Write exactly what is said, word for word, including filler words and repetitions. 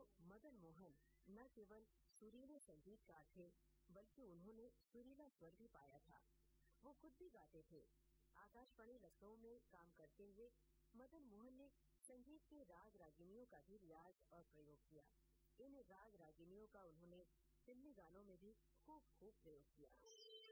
मदन मोहन न केवल सुरीले संगीतकार थे, बल्कि उन्होंने सुरीला स्वर भी पाया था। वो खुद भी गाते थे। आकाशवाणी लखनऊ में काम करते हुए मदन मोहन ने संगीत के राग रागिनियों का भी रियाज और प्रयोग किया। इन राग रागिनियों का उन्होंने फिल्मी गानों में भी खूब खूब प्रयोग किया।